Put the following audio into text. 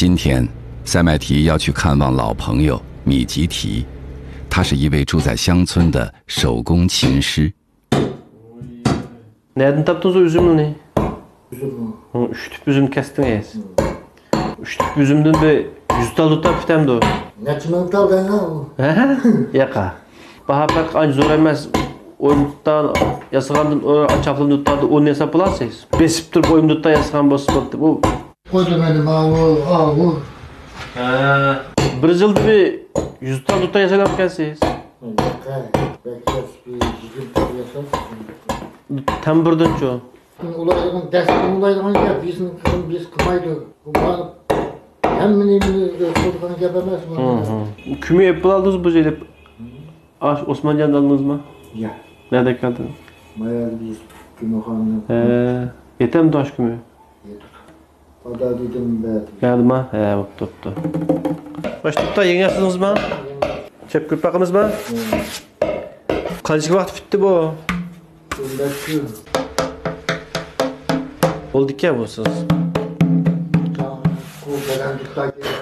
今天，塞麦提要去看望老朋友米吉提，他是一位住在乡村的手工琴师。 Nereden taptınız o üzümünü? Üzüm. Üşütüp üzüm kestiniz. Üşütüp üzümdün bir 100 tal tutar bitemdi o. Neçmin taldan ha o? Yaka. Baha pek anca zor emez. Oyunduktan yasağandın o açaflığını tutardı. O ne hesaplasınız? Besiptir oyunduktan yasağan basıp bu. Koydu benim avu. Bir yılda bir 100 tal tutar yasalam kelsiniz. Belki bir 20 tal yasam. Tam birden çoğu. Ulaydıgan, destin ulaydıgan gap, biz kımaydı. Hem neyini koyduğun gap emez mi? Kümü hep buladınız bu şeyde. Osmanlı'dan aldınız mı? Ya. Nerede kaldınız? Mayal biz kümühanı. Yeter mi taş kümü? Ada dedim ben. Geldi mi? Tuttu. Başlıkta yeni yaptınız mı? Çep kırpakınız mı? Kaçık vakit bitti bu? Belki. Oldu ki ya bu siz? Kulbadan tuttak.